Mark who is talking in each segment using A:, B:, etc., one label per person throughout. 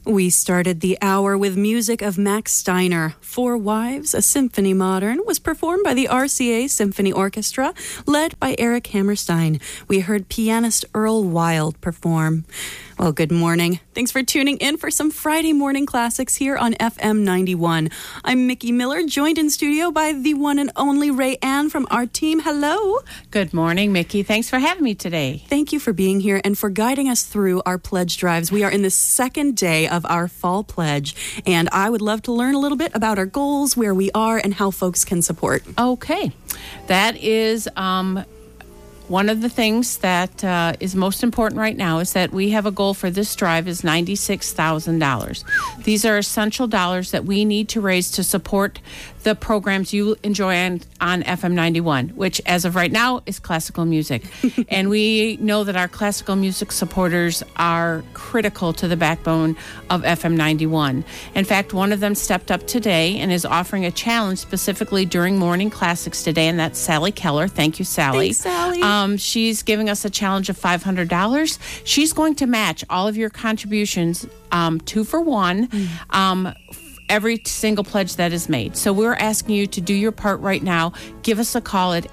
A: We started the hour with music of Max Steiner. Four Wives, a Symphony Modern, was performed by the RCA Symphony Orchestra, led by Eric Hammerstein. We heard pianist Earl Wild perform. Well, good morning. Thanks for tuning in for some Friday morning classics here on FM 91. I'm Mickey Miller, joined in studio by the one and only Ray Ann from our team. Hello.
B: Good morning, Mickey. Thanks for having me today.
A: Thank you for being here and for guiding us through our pledge drives. We are in the second day of our fall pledge, and I would love to learn a little bit about our goals, where we are, and how folks can support.
B: Okay. That is one of the things that is most important right now is that we have a goal for this drive is $96,000. These are essential dollars that we need to raise to support the programs you enjoy on FM 91, which as of right now is classical music. And we know that our classical music supporters are critical to the backbone of FM 91. In fact, one of them stepped up today and is offering a challenge specifically during Morning Classics today, and that's Sally Keller. Thank you, Sally.
A: Thanks, Sally.
B: She's giving us a challenge of $500. She's going to match all of your contributions 2 for 1. Every single pledge that is made. So we're asking you to do your part right now. Give us a call at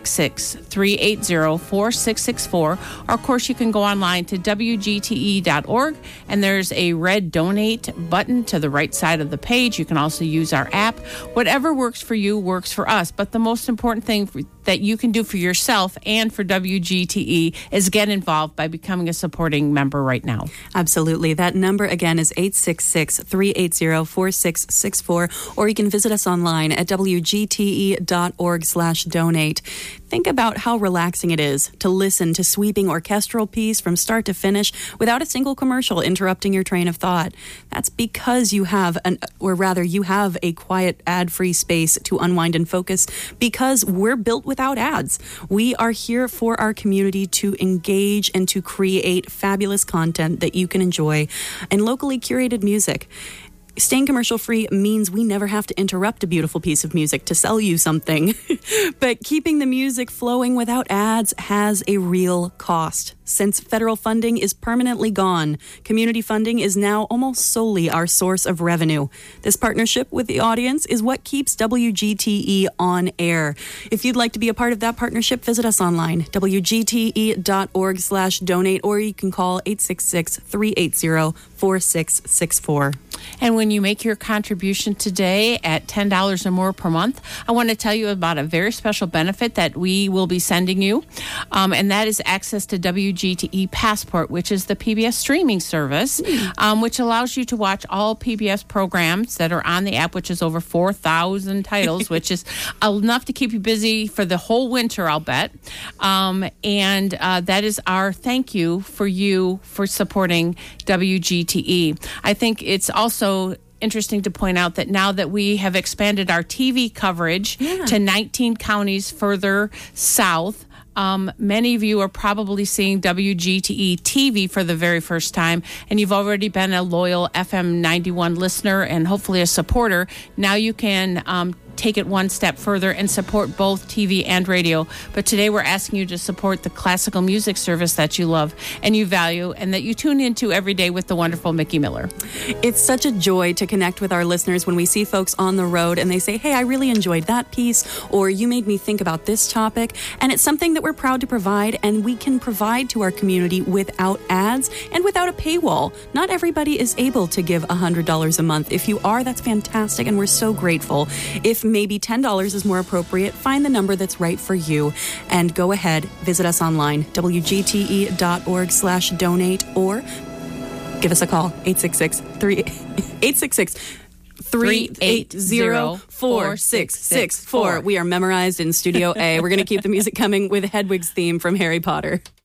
B: 866-380-4664. Or, of course, you can go online to WGTE.org, and there's a red donate button to the right side of the page. You can also use our app. Whatever works for you works for us. But the most important thing that you can do for yourself and for WGTE is get involved by becoming a supporting member right now.
A: Absolutely. That number again is 866-380-4664, or you can visit us online at WGTE.org/donate. Think about how relaxing it is to listen to sweeping orchestral piece from start to finish without a single commercial interrupting your train of thought. That's because you have you have a quiet ad-free space to unwind and focus, because we're built without ads. We are here for our community to engage and to create fabulous content that you can enjoy and locally curated music. Staying commercial-free means we never have to interrupt a beautiful piece of music to sell you something. But keeping the music flowing without ads has a real cost. Since federal funding is permanently gone, community funding is now almost solely our source of revenue. This partnership with the audience is what keeps WGTE on air. If you'd like to be a part of that partnership, visit us online, WGTE.org/donate, or you can call 866-380-4664.
B: And when you make your contribution today at $10 or more per month, I want to tell you about a very special benefit that we will be sending you, and that is access to WGTE Passport, which is the PBS streaming service, which allows you to watch all PBS programs that are on the app, which is over 4,000 titles, which is enough to keep you busy for the whole winter, I'll bet. And that is our thank you for supporting WGTE. I think it's also interesting to point out that now that we have expanded our TV coverage to 19 counties further south, many of you are probably seeing WGTE TV for the very first time, and you've already been a loyal FM 91 listener and hopefully a supporter. Now you can take it one step further and support both TV and radio. But today we're asking you to support the classical music service that you love and you value and that you tune into every day with the wonderful Mickey Miller.
A: It's such a joy to connect with our listeners when we see folks on the road and they say, hey, I really enjoyed that piece, or you made me think about this topic. And it's something that we're proud to provide, and we can provide to our community without ads and without a paywall. Not everybody is able to give $100 a month. If you are, that's fantastic, and we're so grateful. If maybe $10 is more appropriate, find the number that's right for you and go ahead, visit us online, WGTE.org/donate, or give us a call, 866-380-4664. We are memorized in Studio A. We're going to keep the music coming with Hedwig's theme from Harry Potter.